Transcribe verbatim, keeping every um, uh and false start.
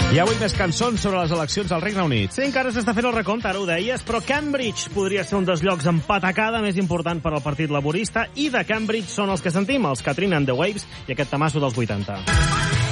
I avui més cançons sobre les eleccions al Regne Unit. Sí, encara s'està fent el recompte, ara ho deies, però Cambridge podria ser un dels llocs en patacada més important per al Partit Laborista, i de Cambridge són els que sentim, els Katrina and the Waves i aquest tamasso dels vuitanta.